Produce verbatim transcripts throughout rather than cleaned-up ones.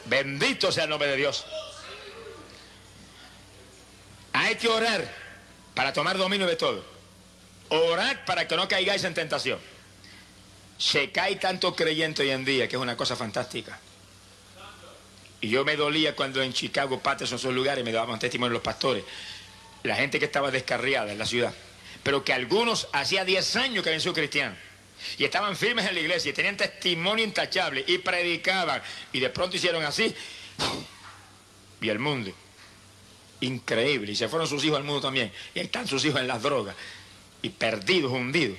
Bendito sea el nombre de Dios. Hay que orar para tomar dominio de todo. Orad para que no caigáis en tentación. Se cae tanto creyente hoy en día que es una cosa fantástica. Y yo me dolía cuando en Chicago, Patterson, esos lugares, me daban testimonio los pastores, la gente que estaba descarriada en la ciudad, pero que algunos hacía diez años que habían sido cristianos y estaban firmes en la iglesia y tenían testimonio intachable y predicaban, y de pronto hicieron así y el mundo, increíble, y se fueron sus hijos al mundo también, y ahí están sus hijos en las drogas y perdidos, hundidos.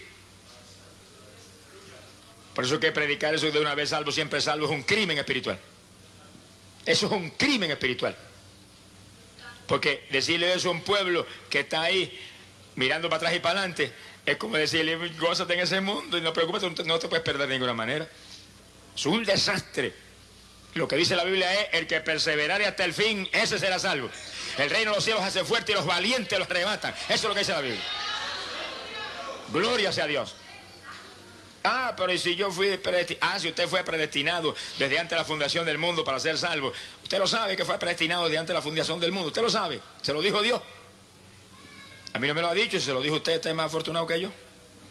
Por eso que predicar eso de una vez salvo, siempre salvo, es un crimen espiritual. Eso es un crimen espiritual. Porque decirle eso a un pueblo que está ahí mirando para atrás y para adelante es como decirle, gózate en ese mundo y no te preocupes, no te puedes perder de ninguna manera. Es un desastre. Lo que dice la Biblia es, el que perseverare hasta el fin, ese será salvo. El reino de los cielos hace fuerte y los valientes los arrebatan. Eso es lo que dice la Biblia. Gloria sea a Dios. Ah, pero ¿y si yo fui predestinado? Ah, si usted fue predestinado desde antes de la fundación del mundo para ser salvo. Usted lo sabe que fue predestinado desde antes de la fundación del mundo. Usted lo sabe. Se lo dijo Dios. A mí no me lo ha dicho y se lo dijo usted. Usted es más afortunado que yo.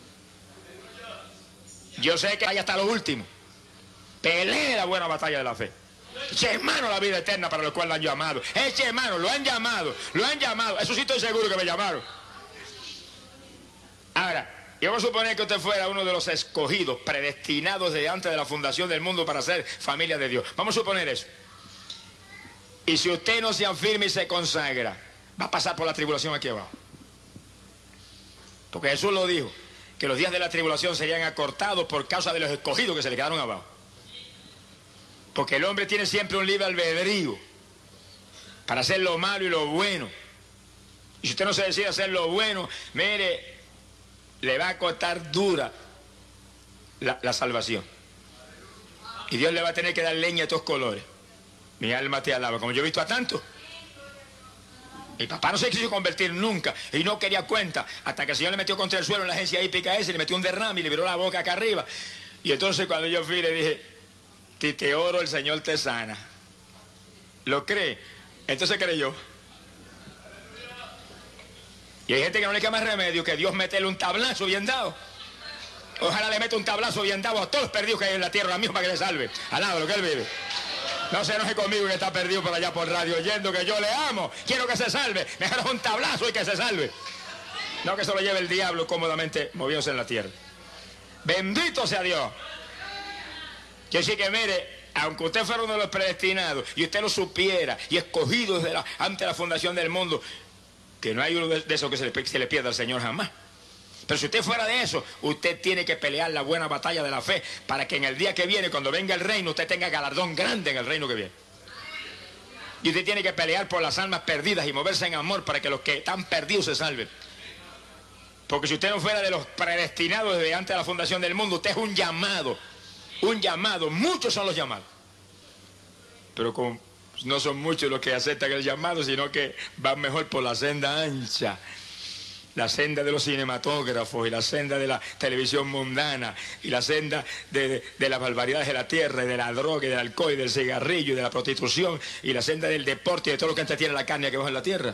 Yo sé que vaya hasta lo último. Pelee la buena batalla de la fe. Eche hermano la vida eterna para lo cual lo han llamado. Eche hermano, lo han llamado. Lo han llamado. Eso sí estoy seguro que me llamaron. Ahora, y vamos a suponer que usted fuera uno de los escogidos, predestinados desde antes de la fundación del mundo para ser familia de Dios. Vamos a suponer eso. Y si usted no se afirma y se consagra, va a pasar por la tribulación aquí abajo. Porque Jesús lo dijo, que los días de la tribulación serían acortados por causa de los escogidos que se le quedaron abajo. Porque el hombre tiene siempre un libre albedrío para hacer lo malo y lo bueno. Y si usted no se decide hacer lo bueno, mire, le va a costar dura la, la salvación. Y Dios le va a tener que dar leña de todos colores. Mi alma te alaba, como yo he visto a tantos. Mi papá no se quiso convertir nunca y no quería cuenta hasta que el Señor le metió contra el suelo en la agencia hípica esa y le metió un derrame y le viró la boca acá arriba. Y entonces cuando yo fui le dije, si te oro el Señor te sana. ¿Lo cree? Entonces creyó. Y hay gente que no le queda más remedio que Dios meterle un tablazo bien dado. Ojalá le meta un tablazo bien dado a todos los perdidos que hay en la tierra ahora mismo para que le salve. Alaba lo que él vive. No se enoje conmigo que está perdido por allá por radio oyendo que yo le amo. Quiero que se salve. Mejor un tablazo y que se salve. No que se lo lleve el diablo cómodamente moviéndose en la tierra. Bendito sea Dios. Yo sí que mire, aunque usted fuera uno de los predestinados y usted lo supiera y escogido desde la, antes de la fundación del mundo, que no hay uno de, de esos que se le, se le pierda al Señor jamás. Pero si usted fuera de eso, usted tiene que pelear la buena batalla de la fe para que en el día que viene, cuando venga el reino, usted tenga galardón grande en el reino que viene. Y usted tiene que pelear por las almas perdidas y moverse en amor para que los que están perdidos se salven. Porque si usted no fuera de los predestinados desde antes de la fundación del mundo, usted es un llamado. Un llamado. Muchos son los llamados. Pero como no son muchos los que aceptan el llamado, sino que van mejor por la senda ancha. La senda de los cinematógrafos y la senda de la televisión mundana y la senda de, de, de las barbaridades de la tierra y de la droga y del alcohol y del cigarrillo y de la prostitución y la senda del deporte y de todo lo que entretiene la carne que baja en la tierra.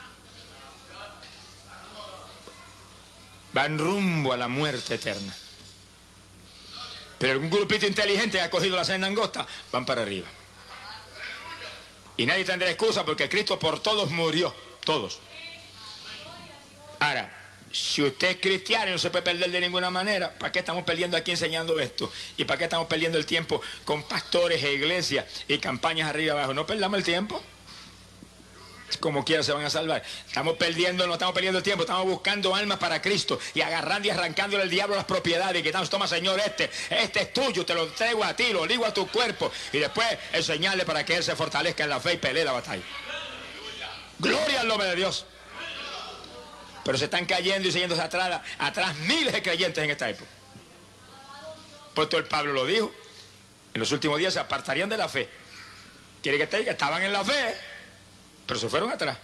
Van rumbo a la muerte eterna. Pero un grupito inteligente que ha cogido la senda angosta, van para arriba. Y nadie tendrá excusa porque Cristo por todos murió, todos. Ahora, si usted es cristiano y no se puede perder de ninguna manera, ¿para qué estamos perdiendo aquí enseñando esto? ¿Y para qué estamos perdiendo el tiempo con pastores e iglesias y campañas arriba y abajo? No perdamos el tiempo. Como quiera se van a salvar. Estamos perdiendo, no estamos perdiendo el tiempo, estamos buscando almas para Cristo y agarrando y arrancándole al diablo las propiedades y que estamos, toma Señor este, este es tuyo, te lo traigo a ti, lo ligo a tu cuerpo y después enseñarle para que él se fortalezca en la fe y pelee la batalla. Gloria al nombre de Dios. Pero se están cayendo y siguiéndose atrás, atrás miles de creyentes en esta época. Puesto el Pablo lo dijo, en los últimos días se apartarían de la fe. Quiere que te diga, estaban en la fe, pero se fueron atrás.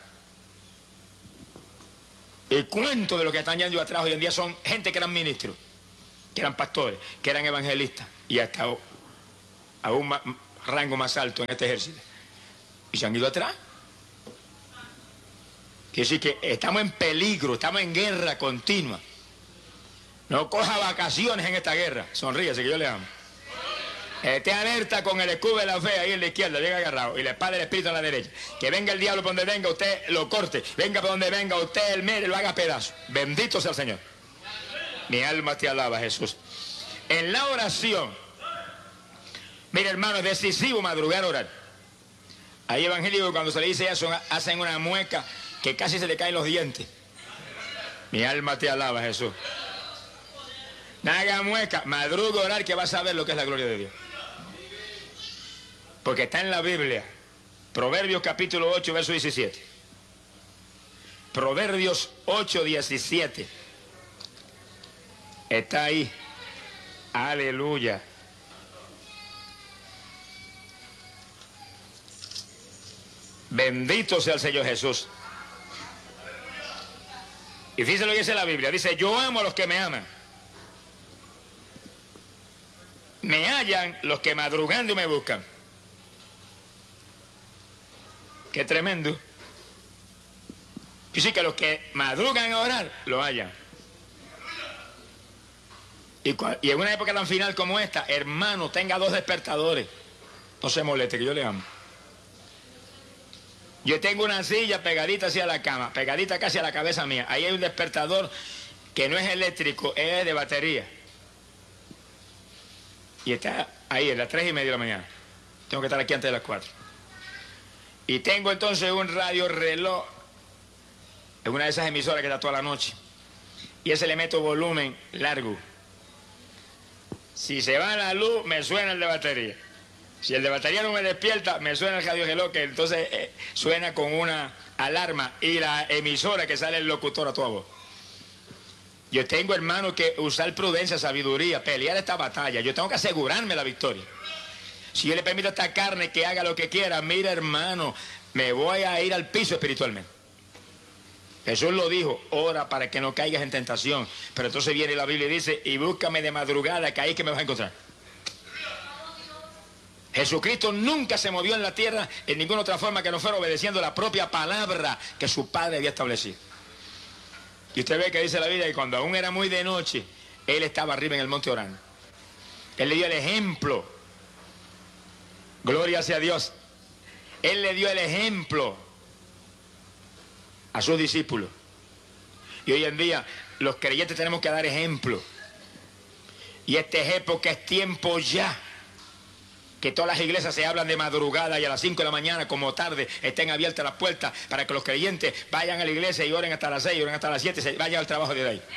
¿Y cuántos de los que están yendo atrás hoy en día son gente que eran ministros, que eran pastores, que eran evangelistas y hasta aún más rangos más altos en este ejército. Y se han ido atrás. Quiere decir que estamos en peligro, estamos en guerra continua. No coja vacaciones en esta guerra. Sonríese que yo le amo. Esté alerta con el escudo de la fe ahí en la izquierda, bien agarrado, y la espada del espíritu a la derecha. Que venga el diablo por donde venga, usted lo corte. Venga por donde venga, usted el mire, lo haga pedazo. Bendito sea el Señor. Mi alma te alaba, Jesús. En la oración, mire hermano, es decisivo madrugar a orar. Hay evangélicos cuando se le dice eso, hacen una mueca que casi se le caen los dientes. Mi alma te alaba, Jesús. No haga mueca, madruga a orar que vas a ver lo que es la gloria de Dios. Porque está en la Biblia. Proverbios capítulo ocho, verso diecisiete. Proverbios ocho, diecisiete. Está ahí. Aleluya. Bendito sea el Señor Jesús. Y fíjense lo que dice la Biblia. Dice, yo amo a los que me aman. Me hallan los que madrugando me buscan. Qué tremendo. Y sí que los que madrugan a orar, lo hallan. Y, y en una época tan final como esta, hermano, tenga dos despertadores. No se moleste, que yo le amo. Yo tengo una silla pegadita hacia la cama, pegadita casi a la cabeza mía. Ahí hay un despertador que no es eléctrico, es de batería. Y está ahí, a las tres y media de la mañana. Tengo que estar aquí antes de las cuatro. Y tengo entonces un radio reloj en una de esas emisoras que está toda la noche. Y ese le meto volumen largo. Si se va la luz, me suena el de batería. Si el de batería no me despierta, me suena el radio reloj, que entonces eh, suena con una alarma. Y la emisora que sale el locutor a toda voz. Yo tengo, hermano, que usar prudencia, sabiduría, pelear esta batalla. Yo tengo que asegurarme la victoria. Si yo le permito a esta carne que haga lo que quiera, mira, hermano, me voy a ir al piso espiritualmente. Jesús lo dijo, ora para que no caigas en tentación. Pero entonces viene la Biblia y dice, y búscame de madrugada, que ahí que me vas a encontrar. Jesucristo nunca se movió en la tierra en ninguna otra forma que no fuera obedeciendo la propia palabra que su Padre había establecido. Y usted ve que dice la Biblia que cuando aún era muy de noche, Él estaba arriba en el monte orando. Él le dio el ejemplo. Gloria sea a Dios. Él le dio el ejemplo a sus discípulos. Y hoy en día los creyentes tenemos que dar ejemplo. Y esta es época, es tiempo ya. Que todas las iglesias se hablan de madrugada y a las cinco de la mañana como tarde estén abiertas las puertas para que los creyentes vayan a la iglesia y oren hasta las seis, oren hasta las siete y se vayan al trabajo de ahí.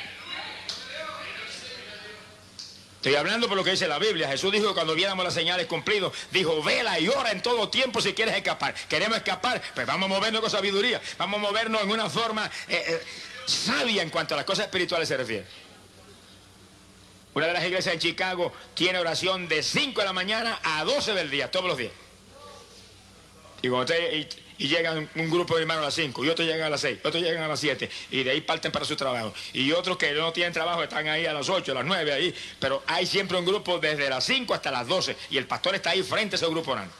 Estoy hablando por lo que dice la Biblia. Jesús dijo que cuando viéramos las señales cumplidas, dijo, vela y ora en todo tiempo si quieres escapar. ¿Queremos escapar? Pues vamos a movernos con sabiduría. Vamos a movernos en una forma eh, eh, sabia en cuanto a las cosas espirituales se refiere. Una de las iglesias en Chicago tiene oración de cinco de la mañana a doce del día, todos los días. Y, cuando usted, y, y llegan un grupo de hermanos a las cinco, y otros llegan a las seis, otros llegan a las siete, y de ahí parten para su trabajo. Y otros que no tienen trabajo están ahí a las ocho, a las nueve, ahí. Pero hay siempre un grupo desde las cinco hasta las doce, y el pastor está ahí frente a ese grupo orando.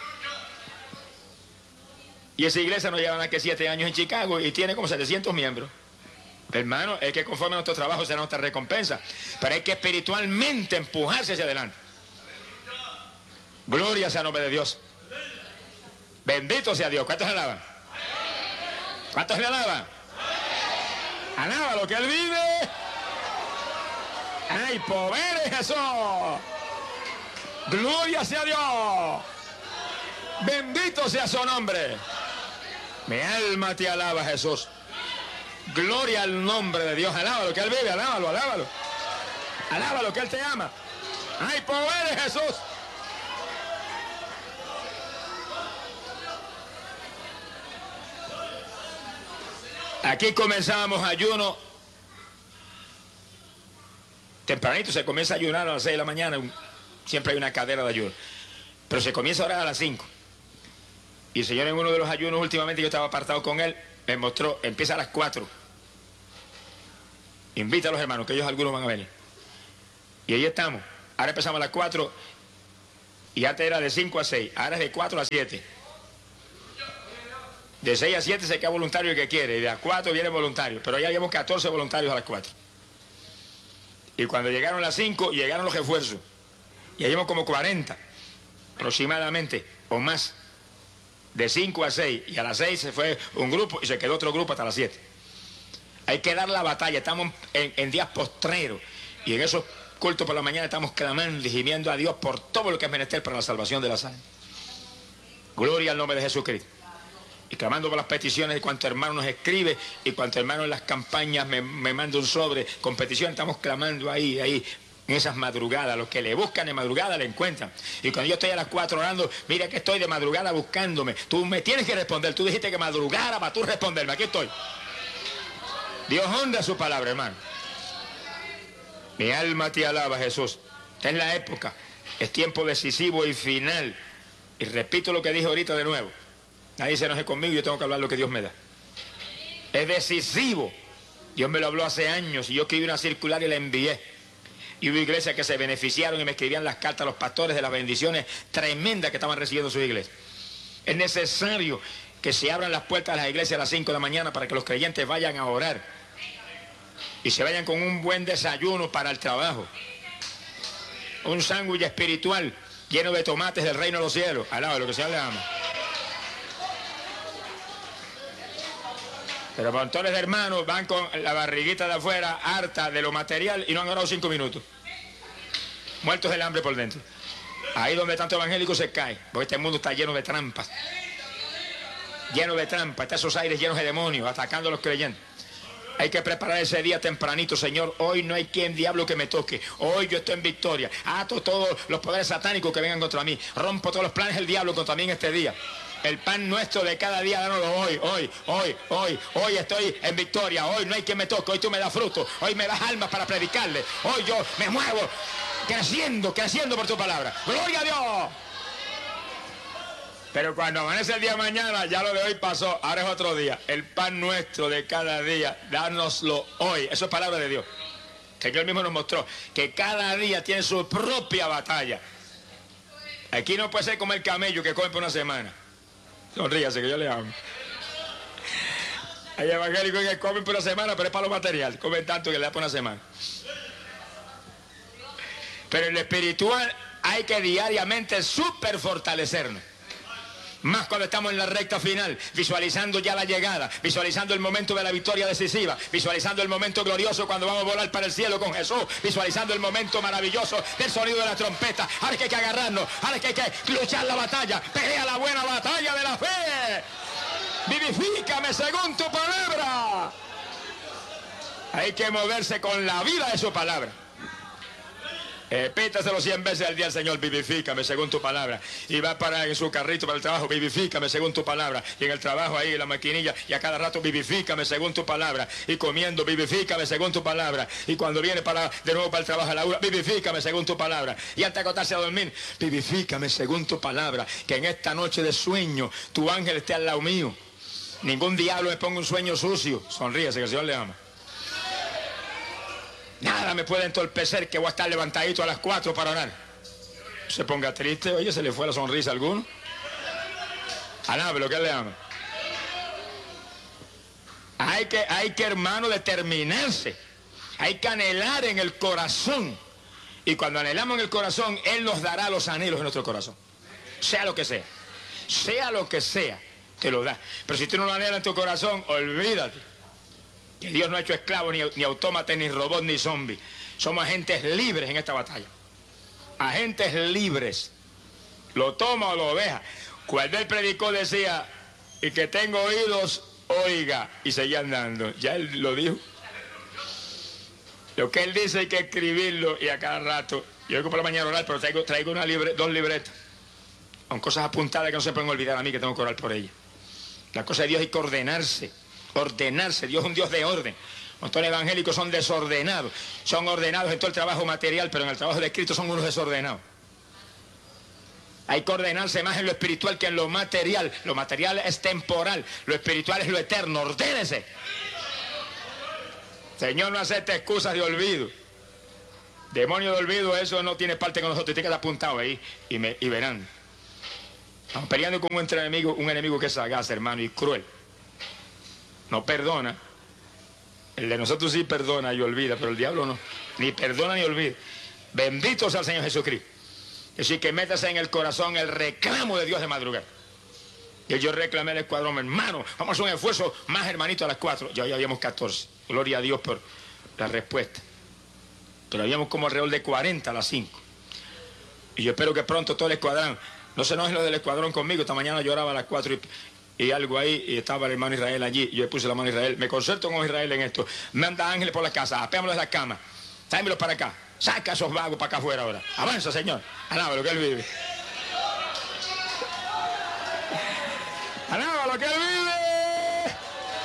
Y esa iglesia no lleva más que siete años en Chicago y tiene como setecientos miembros. Hermano, es que conforme a nuestro trabajo será nuestra recompensa. Pero hay que espiritualmente empujarse hacia adelante. Gloria sea el nombre de Dios. Bendito sea Dios. ¿Cuántos le alaban? ¿Cuántos le alaban? Alaba lo que Él vive. ¡Ay, poder de Jesús! Gloria sea Dios. Bendito sea su nombre. Mi alma te alaba, Jesús. Gloria al nombre de Dios. Alábalo que Él vive, alábalo, alábalo. Alábalo que Él te ama. ¡Ay, poder de Jesús! Aquí comenzamos ayuno. Tempranito se comienza a ayunar a las seis de la mañana. Siempre hay una cadena de ayuno. Pero se comienza a orar a las cinco. Y el Señor en uno de los ayunos últimamente, yo estaba apartado con Él, me mostró, empieza a las cuatro. Invita a los hermanos, que ellos algunos van a venir. Y ahí estamos. Ahora empezamos a las cuatro. Y antes era de cinco a seis, ahora es de cuatro a siete. De seis a siete se queda voluntario el que quiere, y de las cuatro viene voluntario. Pero ya llevamos catorce voluntarios a las cuatro. Y cuando llegaron las cinco, llegaron los refuerzos. Y llevamos como cuarenta, aproximadamente, o más. De cinco a seis, y a las seis se fue un grupo y se quedó otro grupo hasta las siete. Hay que dar la batalla, estamos en, en días postreros, y en esos cultos por la mañana estamos clamando y gimiendo a Dios por todo lo que es menester para la salvación de las almas. Gloria al nombre de Jesucristo. Y clamando por las peticiones de cuanto hermano nos escribe y cuanto hermano en las campañas me, me manda un sobre con peticiones, estamos clamando ahí, ahí, en esas madrugadas. Los que le buscan de madrugada le encuentran. Y cuando yo estoy a las cuatro orando, mira que estoy de madrugada buscándome. Tú me tienes que responder. Tú dijiste que madrugara para tú responderme. Aquí estoy. Dios honra su palabra, hermano. Mi alma te alaba, Jesús. Esta es la época. Es tiempo decisivo y final. Y repito lo que dije ahorita de nuevo. Nadie se enoje conmigo, yo tengo que hablar lo que Dios me da. Es decisivo. Dios me lo habló hace años y yo escribí una circular y la envié. Y hubo iglesias que se beneficiaron y me escribían las cartas a los pastores de las bendiciones tremendas que estaban recibiendo sus iglesias. Es necesario que se abran las puertas de las iglesias a las cinco de la mañana para que los creyentes vayan a orar. Y se vayan con un buen desayuno para el trabajo. Un sándwich espiritual lleno de tomates del reino de los cielos. Al lado de lo que se le ama. Pero montones de hermanos van con la barriguita de afuera, harta de lo material, y no han orado cinco minutos. Muertos del hambre por dentro. Ahí donde tanto evangélico se cae, porque este mundo está lleno de trampas. Lleno de trampas, está esos aires llenos de demonios, atacando a los creyentes. Hay que preparar ese día tempranito, Señor. Hoy no hay quien diablo que me toque. Hoy yo estoy en victoria. Ato todos los poderes satánicos que vengan contra mí. Rompo todos los planes del diablo contra mí en este día. El pan nuestro de cada día, dánoslo hoy, hoy, hoy, hoy. Hoy estoy en victoria. Hoy no hay quien me toque. Hoy tú me das fruto. Hoy me das almas para predicarle. Hoy yo me muevo creciendo, creciendo por tu palabra. ¡Gloria a Dios! Pero cuando amanece el día de mañana, ya lo de hoy pasó, ahora es otro día. El pan nuestro de cada día, dánoslo hoy. Eso es palabra de Dios. Que Dios mismo nos mostró que cada día tiene su propia batalla. Aquí no puede ser como el camello que come por una semana. Sonríase que yo le amo. Hay evangélicos que comen por una semana, pero es para lo material. Comen tanto que le da por una semana. Pero en lo espiritual hay que diariamente súper fortalecernos. Más cuando estamos en la recta final, visualizando ya la llegada, visualizando el momento de la victoria decisiva, visualizando el momento glorioso cuando vamos a volar para el cielo con Jesús, visualizando el momento maravilloso del sonido de la trompeta. Ahora que hay que agarrarnos, ahora que hay que luchar la batalla, pelea la buena batalla de la fe. Vivifícame según tu palabra. Hay que moverse con la vida de su palabra. Repítaselo cien veces al día al Señor, vivifícame según tu palabra. Y va para en su carrito para el trabajo, vivifícame según tu palabra. Y en el trabajo ahí, en la maquinilla, y a cada rato, vivifícame según tu palabra. Y comiendo, vivifícame según tu palabra. Y cuando viene para de nuevo para el trabajo a la hora, vivifícame según tu palabra. Y antes de acostarse a dormir, vivifícame según tu palabra. Que en esta noche de sueño, tu ángel esté al lado mío. Ningún diablo me ponga un sueño sucio. Sonríese que el Señor le ama. Nada me puede entorpecer que voy a estar levantadito a las cuatro para orar. Se ponga triste, oye, se le fue la sonrisa a alguno. Alabe lo que él le ama. Hay que, hay que, hermano, determinarse. Hay que anhelar en el corazón. Y cuando anhelamos en el corazón, Él nos dará los anhelos de nuestro corazón. Sea lo que sea. Sea lo que sea, te lo da. Pero si tú no lo anhelas en tu corazón, olvídate. Que Dios no ha hecho esclavos, ni, ni autómatas, ni robots, ni zombies. Somos agentes libres en esta batalla. Agentes libres. Lo toma o lo deja. Cuando él predicó decía, y que tengo oídos, oiga. Y seguía andando. Ya él lo dijo. Lo que él dice hay que escribirlo y a cada rato. Yo vengo por la mañana a orar, pero traigo, traigo una libre, dos libretas. Con cosas apuntadas que no se pueden olvidar a mí, que tengo que orar por ellas. La cosa de Dios hay que ordenarse. Ordenarse. Dios es un Dios de orden. Montones evangélicos son desordenados. Son ordenados en todo el trabajo material, pero en el trabajo de Cristo son unos desordenados. Hay que ordenarse más en lo espiritual que en lo material. Lo material es temporal. Lo espiritual es lo eterno. Ordénese. Señor, no acepte excusas de olvido. Demonio de olvido, eso no tiene parte con nosotros, tiene que estar apuntado ahí y, me, y verán. Estamos peleando con un enemigo, un enemigo que es sagaz, hermano, y cruel. No perdona. El de nosotros sí perdona y olvida, pero el diablo no. Ni perdona ni olvida. Bendito sea el Señor Jesucristo. Es decir, que métase en el corazón el reclamo de Dios de madrugada. Y yo reclamé al escuadrón, hermano, vamos a hacer un esfuerzo más, hermanito, a las cuatro. Ya, ya habíamos catorce. Gloria a Dios por la respuesta. Pero habíamos como alrededor de cuarenta a las cinco. Y yo espero que pronto todo el escuadrón, no se enojen los del escuadrón conmigo, esta mañana lloraba a las cuatro y, y algo ahí, y estaba el hermano Israel allí, y yo le puse la mano a Israel, me concerto con Israel en esto, manda ángeles por la casa, apéamoslos de la cama, tráemelos para acá, saca a esos vagos para acá afuera ahora, avanza, Señor, alaba lo que Él vive. Alaba lo que Él vive.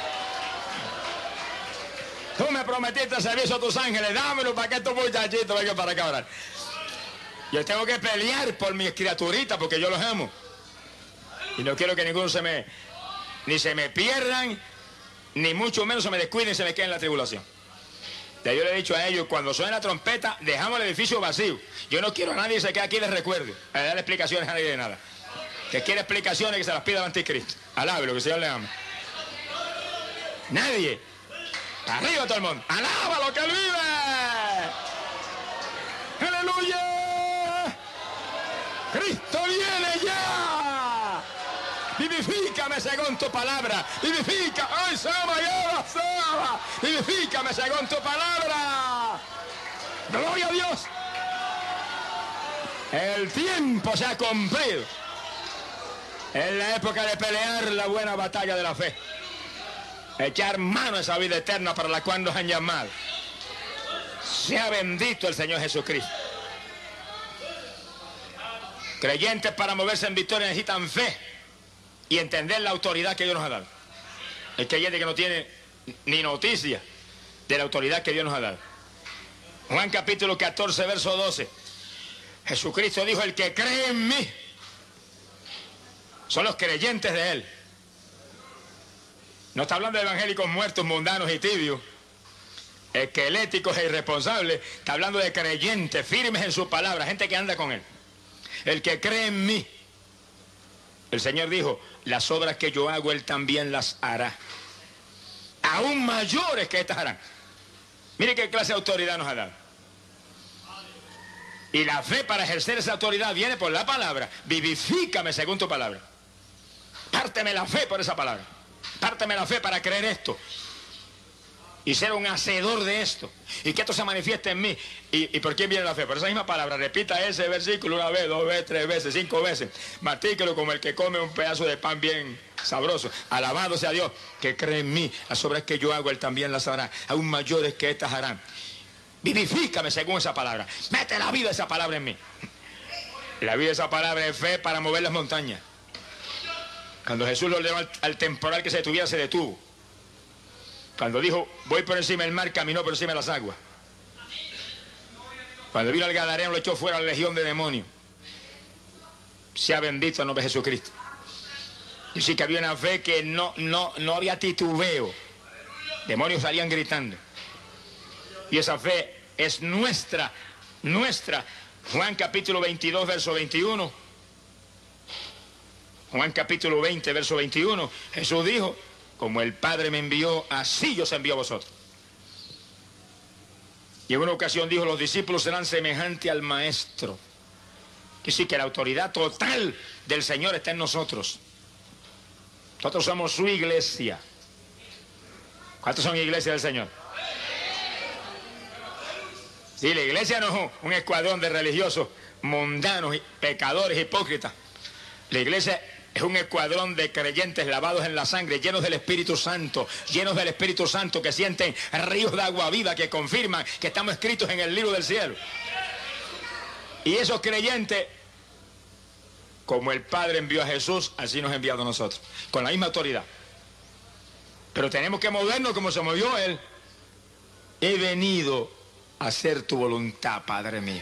Tú me prometiste servicio a tus ángeles, dámelo para que estos muchachitos vengan para acá a orar. Yo tengo que pelear por mis criaturitas porque yo los amo. Y no quiero que ninguno se me, ni se me pierdan, ni mucho menos se me descuiden y se me queden en la tribulación. Ya yo le he dicho a ellos, cuando suene la trompeta, dejamos el edificio vacío. Yo no quiero a nadie que se quede aquí y les recuerde, a darle explicaciones a nadie de nada. Que quiere explicaciones que se las pida al anticristo. Alábelo, que el Señor le ama. Nadie. Arriba todo el mundo. Alaba lo que Él vive. Aleluya. Cristo viene ya. Vivifícame según tu palabra. Vivifícame. ¡Ay, Sama, ya, Sama! Vivifícame según tu palabra. Gloria a Dios. El tiempo se ha cumplido. Es la época de pelear la buena batalla de la fe. Echar mano a esa vida eterna para la cual nos han llamado. Sea bendito el Señor Jesucristo. Creyentes para moverse en victoria necesitan fe y entender la autoridad que Dios nos ha dado. El creyente que no tiene ni noticia de la autoridad que Dios nos ha dado. Juan capítulo catorce, verso doce. Jesucristo dijo, el que cree en mí son los creyentes de Él. No está hablando de evangélicos muertos, mundanos y tibios, esqueléticos e irresponsables. Está hablando de creyentes firmes en su palabra, gente que anda con Él. El que cree en mí, el Señor dijo, las obras que yo hago, Él también las hará. Aún mayores que estas harán. Mire qué clase de autoridad nos ha dado. Y la fe para ejercer esa autoridad viene por la palabra. Vivifícame según tu palabra. Párteme la fe por esa palabra. Párteme la fe para creer esto. Y ser un hacedor de esto. Y que esto se manifieste en mí. ¿Y, y por quién viene la fe? Por esa misma palabra. Repita ese versículo una vez, dos veces, tres veces, cinco veces. Mastíquelo como el que come un pedazo de pan bien sabroso. Alabado sea Dios, que cree en mí. Las obras que yo hago, Él también las hará. Aún mayores que estas harán. Vivifícame según esa palabra. Mete la vida de esa palabra en mí. La vida de esa palabra es fe para mover las montañas. Cuando Jesús lo ordenó al, al temporal que se detuviera, se detuvo. Cuando dijo, voy por encima del mar, caminó por encima de las aguas. Cuando vino al Gadareno, lo echó fuera a la legión de demonios. Sea bendito el nombre de Jesucristo. Y sí que había una fe que no, no, no había titubeo. Demonios salían gritando. Y esa fe es nuestra, nuestra. Juan capítulo veintidós, verso veintiuno. Juan capítulo veinte, verso veintiuno. Jesús dijo, como el Padre me envió, así yo os envío a vosotros. Y en una ocasión dijo, los discípulos serán semejantes al Maestro. Que sí, que la autoridad total del Señor está en nosotros. Nosotros somos su iglesia. ¿Cuántos son iglesia del Señor? Sí, la iglesia no es un escuadrón de religiosos mundanos, pecadores, hipócritas. La iglesia es un escuadrón de creyentes lavados en la sangre, llenos del Espíritu Santo, llenos del Espíritu Santo, que sienten ríos de agua viva, que confirman que estamos escritos en el libro del cielo. Y esos creyentes, como el Padre envió a Jesús, así nos ha enviado a nosotros, con la misma autoridad. Pero tenemos que movernos como se movió Él. He venido a hacer tu voluntad, Padre mío.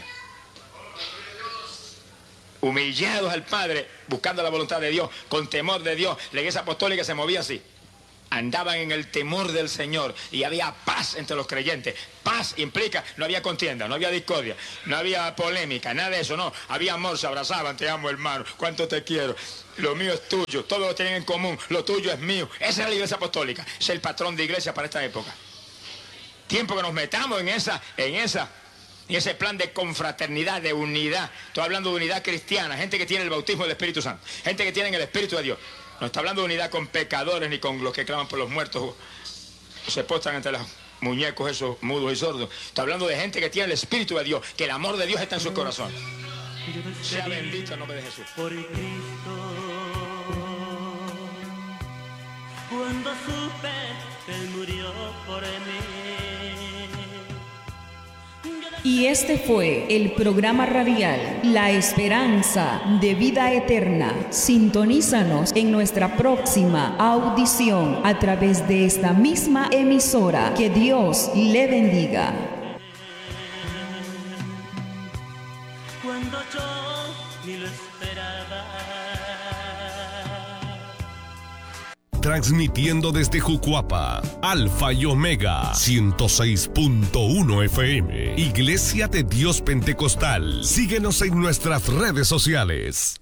Humillados al Padre, buscando la voluntad de Dios, con temor de Dios. La iglesia apostólica se movía así. Andaban en el temor del Señor y había paz entre los creyentes. Paz implica, no había contienda, no había discordia, no había polémica, nada de eso, no. Había amor, se abrazaban, te amo hermano, cuánto te quiero. Lo mío es tuyo, todo lo tienen en común, lo tuyo es mío. Esa es la iglesia apostólica, es el patrón de iglesia para esta época. Tiempo que nos metamos en esa, en esa, en ese plan de confraternidad, de unidad. Estoy hablando de unidad cristiana, gente que tiene el bautismo del Espíritu Santo, gente que tiene el Espíritu de Dios. No está hablando de unidad con pecadores ni con los que claman por los muertos, se postran entre los muñecos esos mudos y sordos. Está hablando de gente que tiene el Espíritu de Dios, que el amor de Dios está en sus corazones. Sea bendito el nombre de Jesús. Por Cristo, cuando supe que Él murió por mí. Y este fue el programa radial La Esperanza de Vida Eterna. Sintonízanos en nuestra próxima audición a través de esta misma emisora. Que Dios le bendiga. Cuando yo ni lo esperaba. Transmitiendo desde Jucuapa, Alfa y Omega, ciento seis punto uno F M, Iglesia de Dios Pentecostal. Síguenos en nuestras redes sociales.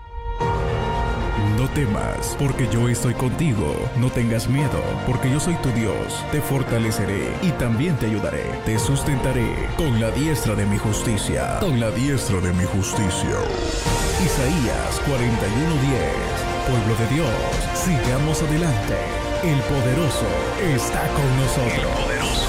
No temas, porque yo estoy contigo. No tengas miedo, porque yo soy tu Dios. Te fortaleceré y también te ayudaré. Te sustentaré con la diestra de mi justicia. Con la diestra de mi justicia. Isaías cuarenta y uno diez. Pueblo de Dios, sigamos adelante. El poderoso está con nosotros. El poderoso.